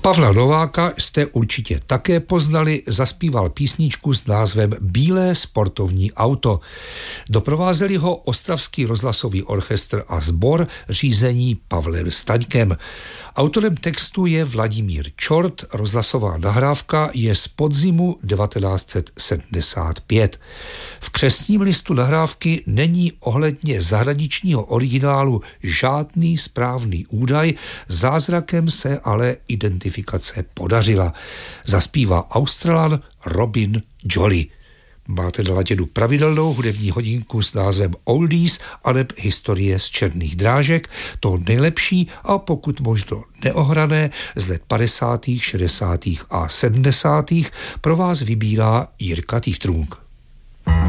Pavla Nováka jste určitě také poznali, zaspíval písničku s názvem Bílé sportovní auto. Doprovázeli ho Ostravský rozhlasový orchestr a sbor řízení Pavlem Staňkem. Autorem textu je Vladimír Čort, rozhlasová nahrávka je z podzimu 1975. V křestním listu nahrávky není ohledně zahraničního originálu žádný správný údaj, zázrakem se ale identifikace podařila. Zaspívá Australan Robin Jolly. Máte naladěnu pravidelnou hudební hodinku s názvem Oldies aneb Historie z černých drážek, to nejlepší a pokud možno neohrané z let 50., 60. a 70. pro vás vybírá Jirka Týftrung.